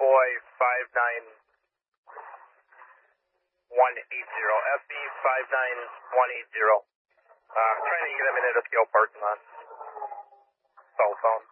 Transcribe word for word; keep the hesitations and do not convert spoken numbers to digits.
Convoy five nine one eight zero, F B five nine one eight zero. Uh, trying to get him in at a P O parking lot. Cell phone.